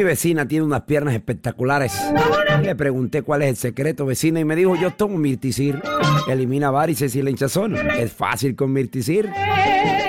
vecina tiene unas piernas espectaculares. Le pregunté cuál es el secreto, vecina, y me dijo, yo tomo Mirticir. Elimina varices y la hinchazón. Es fácil con Mirticir.